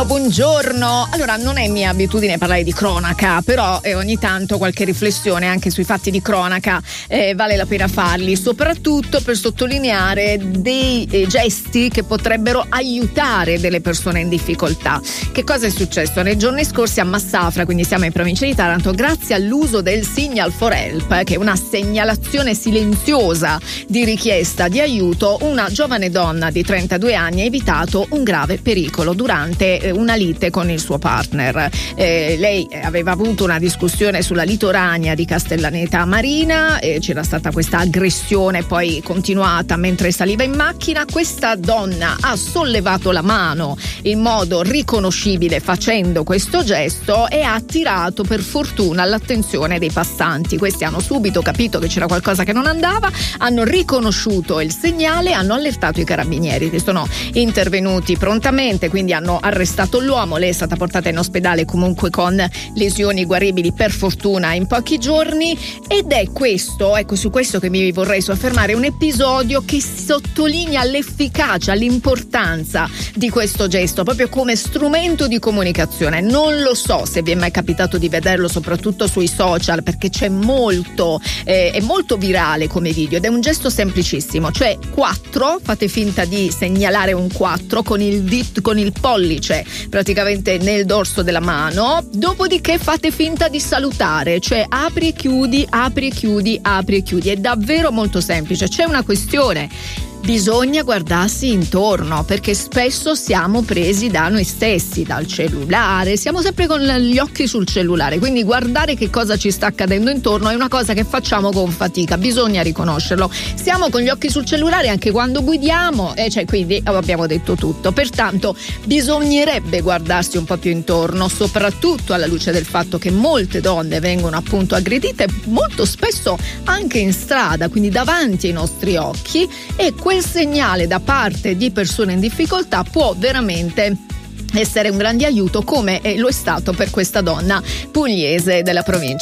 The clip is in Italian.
Buongiorno, allora non è mia abitudine parlare di cronaca, però ogni tanto qualche riflessione anche sui fatti di cronaca vale la pena farli, soprattutto per sottolineare dei gesti che potrebbero aiutare delle persone in difficoltà. Che cosa è successo? Nei giorni scorsi a Massafra, quindi siamo in provincia di Taranto, grazie all'uso del Signal for Help, che è una segnalazione silenziosa di richiesta di aiuto, una giovane donna di 32 anni ha evitato un grave pericolo durante una lite con il suo partner. Lei aveva avuto una discussione sulla litorania di Castellaneta Marina, c'era stata questa aggressione poi continuata mentre saliva in macchina. Questa donna ha sollevato la mano in modo riconoscibile facendo questo gesto e ha attirato per fortuna l'attenzione dei passanti. Questi hanno subito capito che c'era qualcosa che non andava, hanno riconosciuto il segnale, hanno allertato i carabinieri che sono intervenuti prontamente, quindi hanno arrestato l'uomo. Lei è stata portata in ospedale comunque con lesioni guaribili per fortuna in pochi giorni, ed è questo, ecco, su questo che mi vorrei soffermare, un episodio che sottolinea l'efficacia, l'importanza di questo gesto proprio come strumento di comunicazione. Non lo so se vi è mai capitato di vederlo, soprattutto sui social, perché c'è molto, è molto virale come video ed è un gesto semplicissimo, cioè 4, fate finta di segnalare un 4 con il pollice praticamente nel dorso della mano, dopodiché fate finta di salutare, cioè apri e chiudi, apri e chiudi, apri e chiudi. È davvero molto semplice. C'è una questione: bisogna guardarsi intorno, perché spesso siamo presi da noi stessi, dal cellulare, siamo sempre con gli occhi sul cellulare, quindi guardare che cosa ci sta accadendo intorno è una cosa che facciamo con fatica, bisogna riconoscerlo. Siamo con gli occhi sul cellulare anche quando guidiamo, quindi abbiamo detto tutto. Pertanto bisognerebbe guardarsi un po' più intorno, soprattutto alla luce del fatto che molte donne vengono appunto aggredite molto spesso anche in strada, quindi davanti ai nostri occhi, e quel segnale da parte di persone in difficoltà può veramente essere un grande aiuto, come lo è stato per questa donna pugliese della provincia